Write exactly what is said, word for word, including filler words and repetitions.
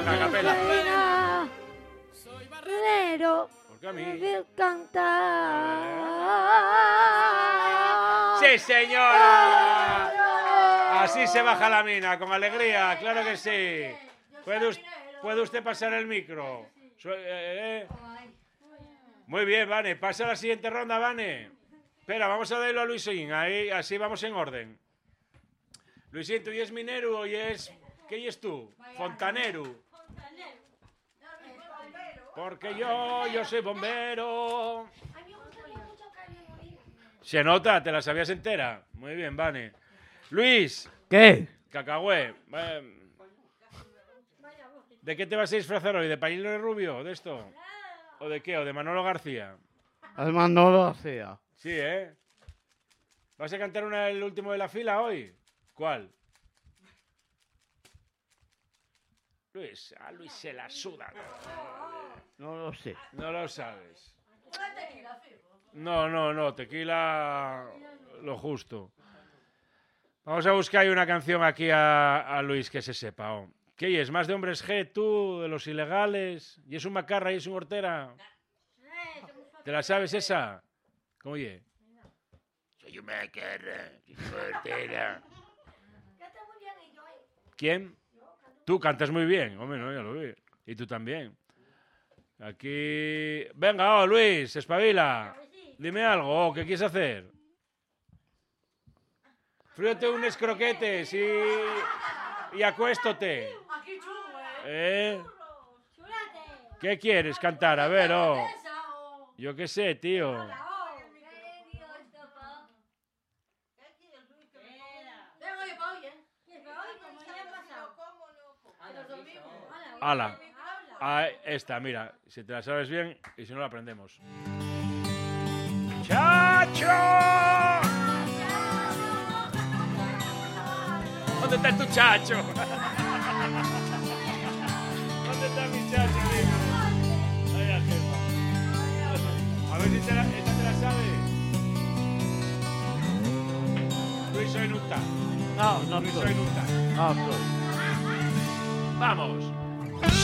venga, capela. Soy barrero. ¿Por qué a mí? Me cantar. ¡Sí, señora! Así se baja la mina, con alegría, claro que sí. ¿Puede, us ¿puede usted pasar el micro? Su eh, eh. Muy bien, Vane. Pasa a la siguiente ronda, Vane. Espera, vamos a darlo a Luisín. Ahí, así vamos en orden. Luisín, tú y es minero y es... ¿Qué es tú? Fontanero. Porque yo, yo soy bombero. Se nota, te la sabías entera. Muy bien, Vane. Luis. ¿Qué? Cacahué. ¿De qué te vas a disfrazar hoy? ¿De Pañuelo de Rubio? ¿De esto? ¿O de qué? ¿O de Manolo García? El Manolo García. Sí, ¿eh? ¿Vas a cantar una el último de la fila hoy? ¿Cuál? Luis, a Luis se la suda. No lo sé. No lo sabes. No, no, no, tequila lo justo. Vamos a buscar ahí una canción aquí a, a Luis que se sepa. Oh. ¿Qué es? ¿Más de Hombres G, tú, de los ilegales? ¿Y es un Macarra y es un Hortera? ¿Te la sabes esa? ¿Cómo oye? Soy un Macarra y un Hortera. ¿Quién? Tú cantas muy bien. Hombre, no, ya lo vi. Y tú también. Aquí... Venga, oh, Luis, espabila. Dime algo, oh, ¿qué quieres hacer? Fríete unos croquetes y... y acuéstate. ¿Eh? ¿Qué quieres cantar? A ver, oh. Yo qué sé, tío. Ala. Ah, esta, mira. Si te la sabes bien y si no la aprendemos. ¡Chacho! ¿Dónde está tu chacho? ¿Dónde está mi chacho, amigo? Ahí la jefa. A ver si te la, esta te la sabes. Luis, soy Nuta. No, no Luis, soy. soy Nuta. No soy. Vamos.